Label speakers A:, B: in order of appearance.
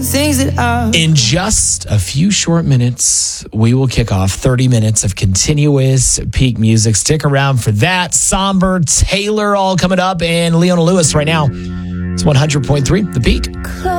A: In just a few short minutes, we will kick off 30 minutes of continuous peak music. Stick around for that. Somber, Taylor all coming up, and Leona Lewis right now. It's 100.3, The Peak.